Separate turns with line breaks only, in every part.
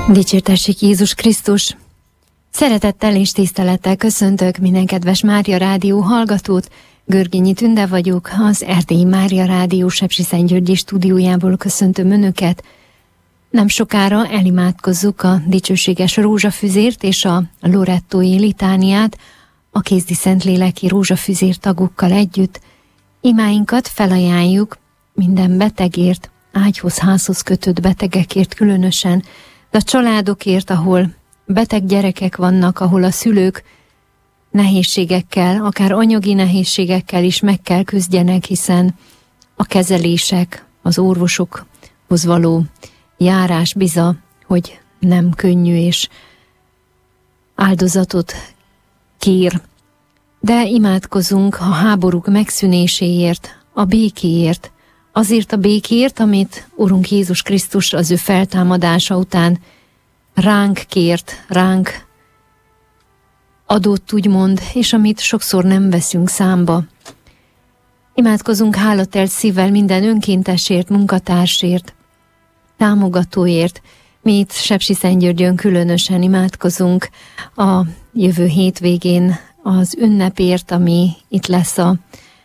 Dicsértessék Jézus Krisztus! Szeretettel és tisztelettel köszöntök minden kedves Mária Rádió hallgatót. Görgényi Tünde vagyok, az Erdélyi Mária Rádió Sepsiszentgyörgyi stúdiójából köszöntöm Önöket. Nem sokára elimádkozzuk a dicsőséges rózsafüzért és a lorettói litániát, a Kézdi Szentléleki rózsafüzér tagokkal együtt. Imáinkat felajánljuk minden betegért, ágyhoz, házhoz kötött betegekért különösen, de a családokért, ahol beteg gyerekek vannak, ahol a szülők nehézségekkel, akár anyagi nehézségekkel is meg kell küzdjenek, hiszen a kezelések, az orvosokhoz való járás biza, hogy nem könnyű és áldozatot kér. De imádkozunk a háborúk megszűnéséért, a békéért, azért a békért, amit Urunk Jézus Krisztus az ő feltámadása után ránk kért, ránk adott, úgymond, és amit sokszor nem veszünk számba. Imádkozunk hálatelt szívvel minden önkéntesért, munkatársért, támogatóért. Mi itt Sepsiszentgyörgyön különösen imádkozunk a jövő hétvégén az ünnepért, ami itt lesz a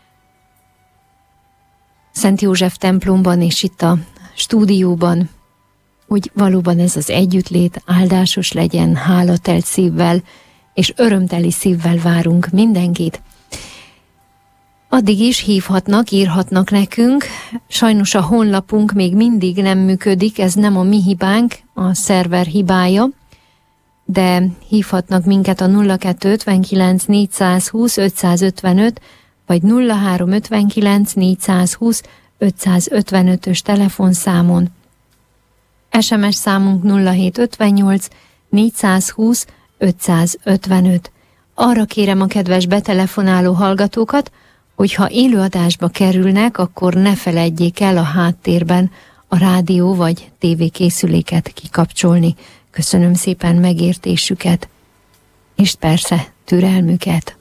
Szent József templomban és itt a stúdióban, hogy valóban ez az együttlét áldásos legyen, hálatelt szívvel és örömteli szívvel várunk mindenkit. Addig is hívhatnak, írhatnak nekünk, sajnos a honlapunk még mindig nem működik, ez nem a mi hibánk, a szerver hibája, de hívhatnak minket a 0259 420 555 vagy 0359 420 555-ös telefonszámon. SMS számunk 0758 420 555. Arra kérem a kedves betelefonáló hallgatókat, hogy ha élőadásba kerülnek, akkor ne feledjék el a háttérben a rádió vagy tévékészüléket kikapcsolni. Köszönöm szépen megértésüket, és persze türelmüket.